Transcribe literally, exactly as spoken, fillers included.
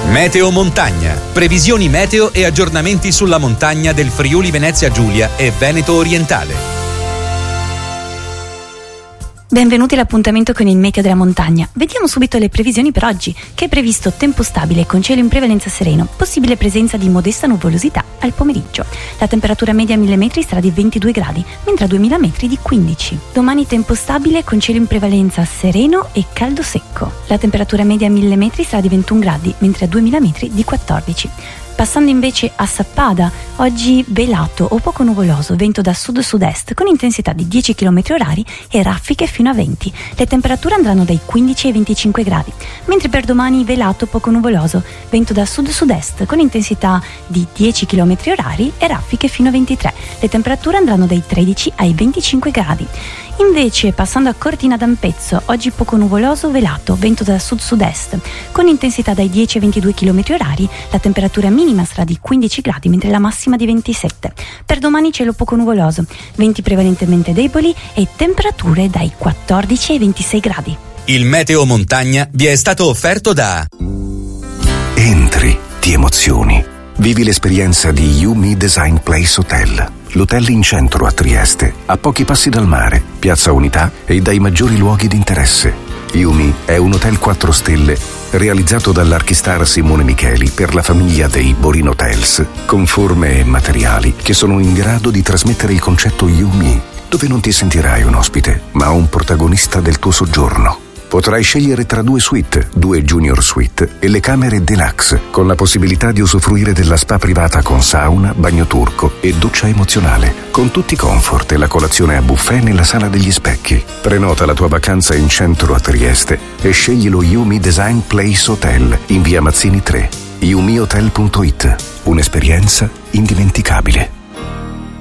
Meteo Montagna. Previsioni meteo e aggiornamenti sulla montagna del Friuli Venezia Giulia e Veneto Orientale. Benvenuti all'appuntamento con il Meteo della Montagna. Vediamo subito le previsioni per oggi, che è previsto tempo stabile con cielo in prevalenza sereno, possibile presenza di modesta nuvolosità al pomeriggio. La temperatura media a mille metri sarà di ventidue gradi, mentre a duemila metri di quindici. Domani tempo stabile con cielo in prevalenza sereno e caldo secco. La temperatura media a mille metri sarà di ventuno gradi, mentre a duemila metri di quattordici. Passando invece a Sappada, oggi velato o poco nuvoloso, vento da sud-sud-est con intensità di dieci chilometri orari e raffiche fino a venti. Le temperature andranno dai quindici ai venticinque gradi, mentre per domani velato poco nuvoloso, vento da sud-sud-est con intensità di dieci chilometri orari e raffiche fino a ventitré. Le temperature andranno dai tredici ai venticinque gradi. Invece, passando a Cortina d'Ampezzo, oggi poco nuvoloso, velato, vento da sud-sud-est, con intensità dai dieci ai ventidue chilometri orari, la temperatura minima sarà di quindici gradi, mentre la massima di ventisette. Per domani cielo poco nuvoloso, venti prevalentemente deboli e temperature dai quattordici ai ventisei gradi. Il Meteo Montagna vi è stato offerto da Entri, ti emozioni. Vivi l'esperienza di Yumi Design Place Hotel. L'hotel in centro a Trieste, a pochi passi dal mare, Piazza Unità e dai maggiori luoghi di interesse. Yumi è un hotel quattro stelle realizzato dall'archistar Simone Micheli per la famiglia dei Borin Hotels, con forme e materiali che sono in grado di trasmettere il concetto Yumi, dove non ti sentirai un ospite, ma un protagonista del tuo soggiorno. Potrai scegliere tra due suite, due junior suite e le camere deluxe, con la possibilità di usufruire della spa privata con sauna, bagno turco e doccia emozionale, con tutti i comfort e la colazione a buffet nella sala degli specchi. Prenota la tua vacanza in centro a Trieste e scegli lo Yumi Design Place Hotel in via Mazzini tre. yumi hotel punto it. Un'esperienza indimenticabile.